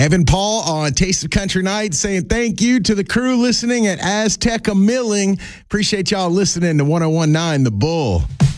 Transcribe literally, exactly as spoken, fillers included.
Evan Paul on Taste of Country Night saying thank you to the crew listening at Azteca Milling. Appreciate y'all listening to one oh one point nine The Bull.